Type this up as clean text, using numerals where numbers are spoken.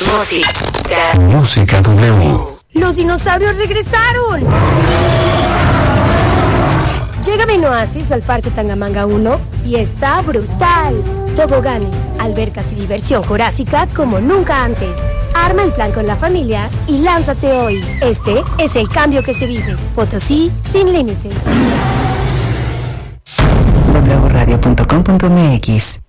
Música W. ¡Los dinosaurios regresaron! Llega Menoasis al Parque Tangamanga 1 y está brutal. Toboganes, albercas y diversión jurásica como nunca antes. Arma el plan con la familia y lánzate hoy. Este es el cambio que se vive. Potosí sin límites. wradio.com.mx